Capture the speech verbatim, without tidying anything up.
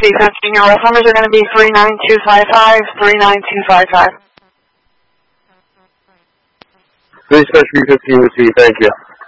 B fifteen, your rest numbers are going to be three nine two five five, three nine two five five. Dispatch B fifteen to see, thank you.